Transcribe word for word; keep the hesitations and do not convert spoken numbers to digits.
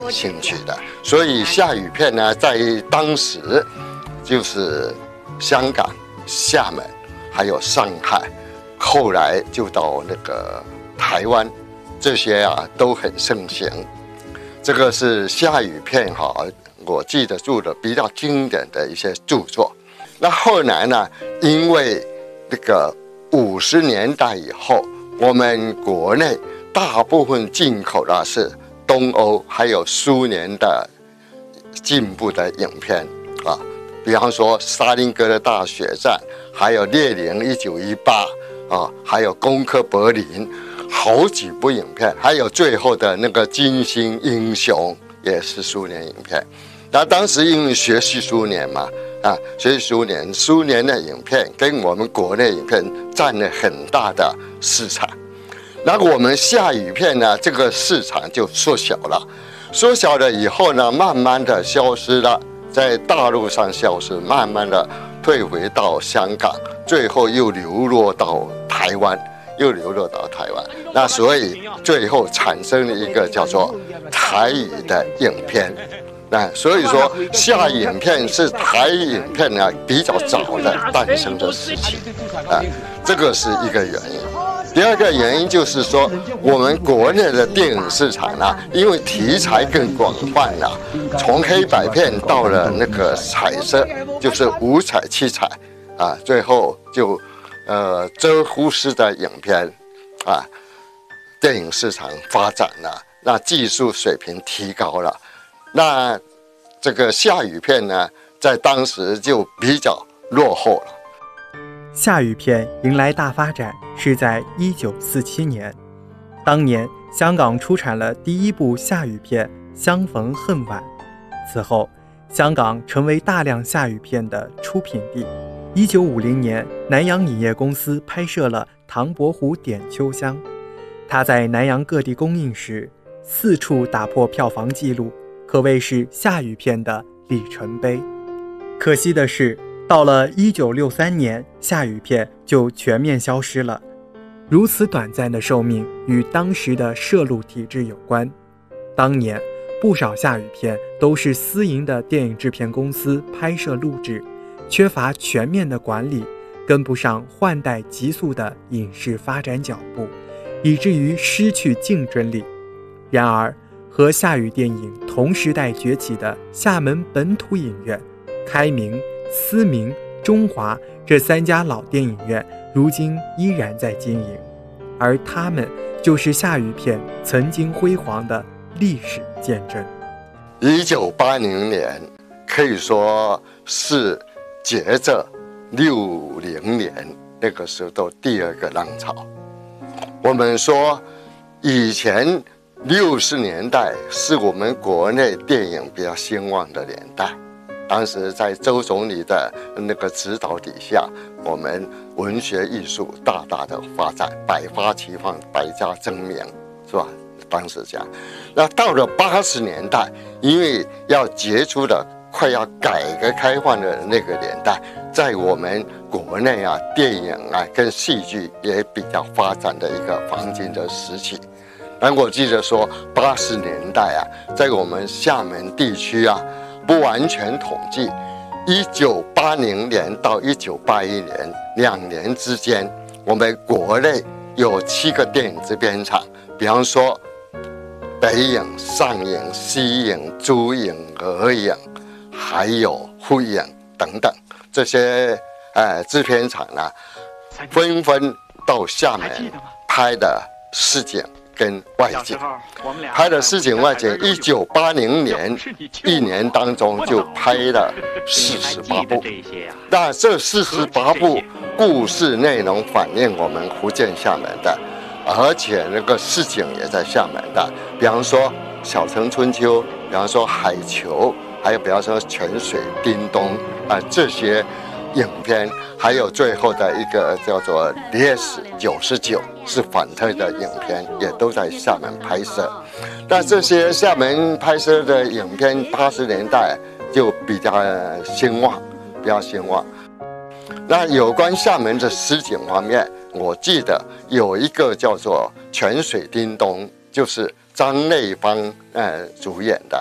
兴趣的。所以夏雨片呢，在当时就是香港、厦门，还有上海，后来就到那个台湾，这些啊都很盛行。这个是夏雨片哈，我记得住的比较经典的一些著作。那后来呢，因为这个五十年代以后，我们国内大部分进口的是东欧还有苏联的进步的影片啊，比方说《沙林格的大血战》，还有《列宁一九一八》啊，还有《攻克柏林》，好几部影片，还有最后的那个《金星英雄》也是苏联影片。那当时因为学习苏联嘛，啊，学习苏联，苏联的影片跟我们国内影片占了很大的市场。那我们夏雨片呢，这个市场就缩小了，缩小了以后呢，慢慢的消失了，在大陆上消失，慢慢的退回到香港，最后又流落到台湾，又流落到台湾。那所以最后产生了一个叫做台语的影片。那所以说，夏影片是台语影片呢比较早的诞生的事情，啊，这个是一个原因。第二个原因就是说，我们国内的电影市场呢，因为题材更广泛了，从黑白片到了那个彩色，就是五彩七彩，啊，最后就呃周呼式的影片，啊，电影市场发展了，那技术水平提高了。那这个夏雨片呢，在当时就比较落后了。 夏雨片迎来大发展是在一九四七年，当年香港出产了第一部夏雨片《相逢恨晚》，此后香港成为大量夏雨片的出品地。一九五零年，南洋影业公司拍摄了《唐伯虎点秋香》，它在南洋各地公映时，四处打破票房纪录，可谓是夏雨片的里程碑。可惜的是，到了一九六三年，夏雨片就全面消失了。如此短暂的寿命与当时的摄录体制有关。当年不少夏雨片都是私营的电影制片公司拍摄录制，缺乏全面的管理，跟不上换代急速的影视发展脚步，以至于失去竞争力。然而和夏雨电影同时代崛起的厦门本土影院、开明、思明、中华这三家老电影院如今依然在经营，而他们就是夏雨片曾经辉煌的历史见证。 一九八零年可以说是接着六零年那个时候的第二个浪潮。我们说以前六十年代是我们国内电影比较兴旺的年代，当时在周总理的那个指导底下，我们文学艺术大大的发展，百花齐放，百家争鸣，是吧？当时这样。那到了八十年代，因为要结束了快要改革开放的那个年代，在我们国内啊，电影啊跟戏剧也比较发展的一个黄金的时期。但我记得说，八十年代啊，在我们厦门地区啊，不完全统计，一九八零年到一九八一年两年之间，我们国内有七个电影制片厂，比方说北影、上影、西影、珠影、俄影，还有沪影等等，这些呃制片厂呢，纷纷到厦门拍的市井跟外景，拍的市井外景，一九八零年一年当中就拍了四十八部。那这四十八部故事内容反映我们福建厦门的，而且那个市井也在厦门的，比方说《小城春秋》，比方说《海球》，还有比方说《泉水叮咚》啊、呃、这些影片，还有最后的一个叫做《烈士九十九》是反特的影片，也都在厦门拍摄。那这些厦门拍摄的影片，八十年代就比较兴旺，比较兴旺。那有关厦门的实景方面，我记得有一个叫做《泉水叮咚》，就是张内芳呃主演的。